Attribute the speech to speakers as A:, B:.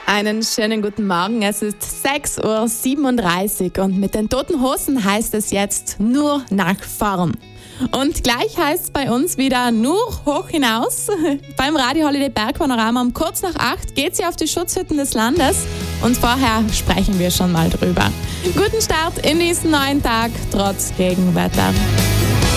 A: Einen schönen guten Morgen. Es ist 6:37 Uhr und mit den Toten Hosen heißt es jetzt nur nach vorn. Und gleich heißt es bei uns wieder nur hoch hinaus. Beim Radio Holiday Bergpanorama um kurz nach 8 geht sie auf die Schutzhütten des Landes und vorher sprechen wir schon mal drüber. Guten Start in diesen neuen Tag, trotz Regenwetter.